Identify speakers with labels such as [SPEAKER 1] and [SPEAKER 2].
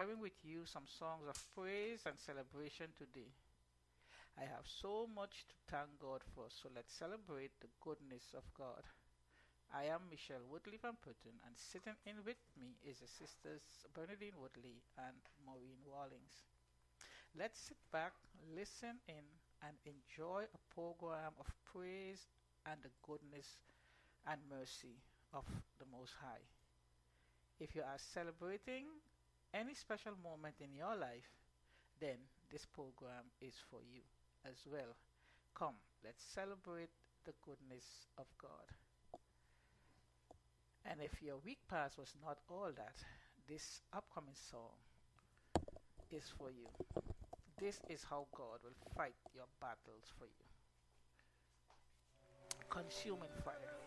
[SPEAKER 1] sharing with you some songs of praise and celebration today. I have so much to thank God for, so let's celebrate the goodness of God. I am Michelle Woodley Van Putten, and sitting in with me is the sisters Bernadine Woodley and Maureen Wallings. Let's sit back, listen in, and enjoy a program of praise and the goodness and mercy of the Most High. If you are celebrating any special moment in your life, then this program is for you as well. Come, let's celebrate the goodness of God. And if your week past was not all that, this upcoming song is for you. This is how God will fight your battles for you. Consuming fire.